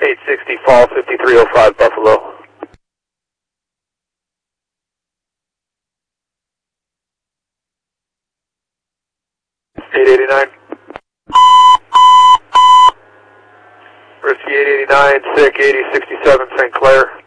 860 Fall 5305 Buffalo. 889. Risky 889, SIC 8067 St. Clair.